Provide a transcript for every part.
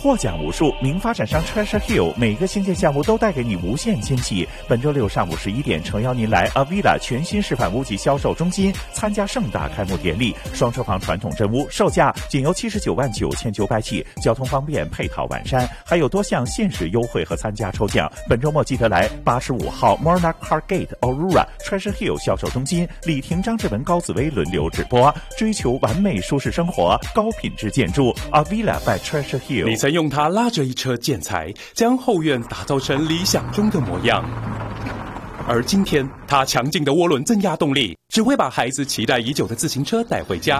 获奖无数，名发展商 Treasure Hill 每个新建项目都带给你无限惊喜。本周六上午11点，诚邀您来 Avila 全新示范屋及销售中心参加盛大开幕典礼。双车房传统真屋售价仅由79万9900起，交通方便，配套完善，还有多项限时优惠和参加抽奖。本周末记得来85号 Monarch Park Gate Aurora Treasure Hill 销售中心，李婷、张志文、高紫薇轮流直播，追求完美舒适生活，高品质建筑 Avila by Treasure Hill。 你曾用它拉着一车建材，将后院打造成理想中的模样。而今天，它强劲的涡轮增压动力，只会把孩子期待已久的自行车带回家。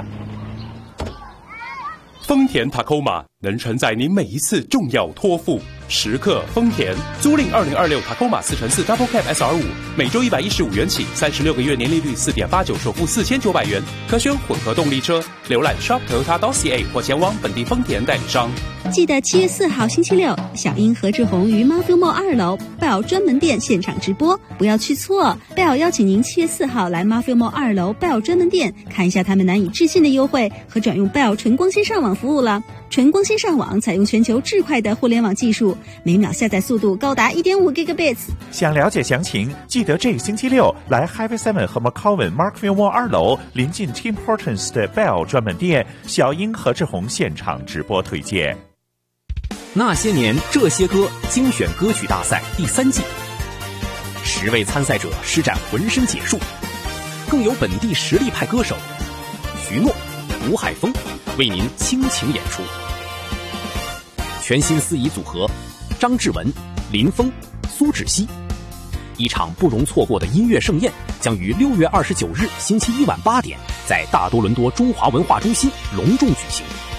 丰田 Tacoma 能承载你每一次重要托付。时刻丰田，租赁2026 Tacoma 4x4 Double Cab SR5，每周115元起，36个月年利率4.89%，首付4900元，可选混合动力车。浏览 shop.toyota.ca 或前往本地丰田代理商。 记得7月4号星期六，小英何志宏于 Mount Fillmore 2楼 Bell 专门店现场直播，不要去错。Bell 邀请您7月4号来 Mount Fillmore 2楼 Bell 专门店，看一下他们难以置信的优惠和转用 Bell 纯光纤上网服务了。纯光纤上网采用全球至快的互联网技术，每秒下载速度高达 1.5 Gigabits。 想了解详情，记得这个星期六来 Highway 7和 McCowan Mark Fillmore 2楼，临近 Tim Hortons 的 Bell 专门店，小英何志宏现场直播推荐。 那些年这些歌精选歌曲大赛第3季，10位参赛者施展浑身解数，更有本地实力派歌手徐诺、吴海峰为您倾情演出。全新司仪组合张志文、林峰、苏芷溪，一场不容错过的音乐盛宴将于6月29日星期一晚8点在大多伦多中华文化中心隆重举行。